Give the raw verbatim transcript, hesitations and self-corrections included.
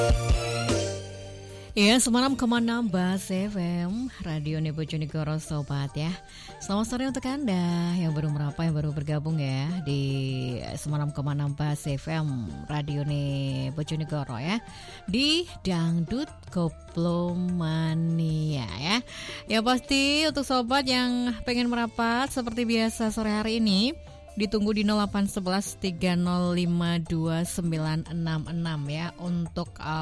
Ya, semalam kemana Bas F M Radio Bojonegoro Sobat ya. Selamat sore untuk Anda yang baru merapat, yang baru bergabung ya di Semalam kemana Bas F M Radio Bojonegoro ya, di Dangdut Koplo Mania ya. Ya pasti untuk sobat yang pengen merapat seperti biasa sore hari ini, ditunggu di nol delapan satu satu tiga nol lima dua sembilan enam enam ya untuk uh,